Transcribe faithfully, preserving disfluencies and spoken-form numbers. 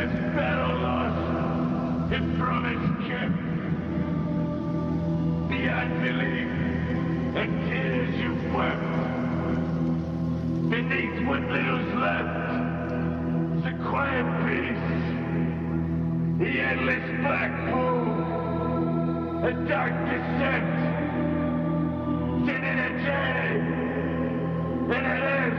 last battle lost and promise kept. The unbelief and tears you've wept. Beneath what little's left, the quiet peace, the endless black pool, a dark descent, sin in a day, and an end.